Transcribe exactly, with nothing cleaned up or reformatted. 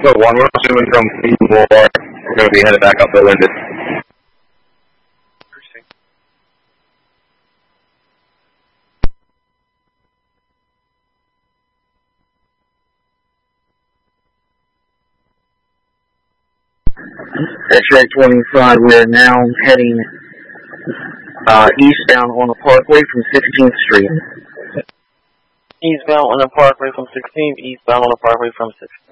Delta one, we're assuming from Steve Moore. We're going to be headed back up to Linden. X-ray twenty-five, we are now heading uh, eastbound on the Parkway from sixteenth Street. Eastbound on the Parkway from sixteenth, eastbound on the Parkway from sixteenth.